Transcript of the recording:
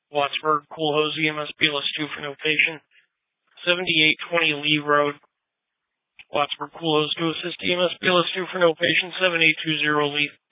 Wattsburg, Cool Hose EMS BLS2 for no patient. 7820 Lee Road, Wattsburg, Cool Hose to assist EMS BLS2 for no patient. 7820 Lee.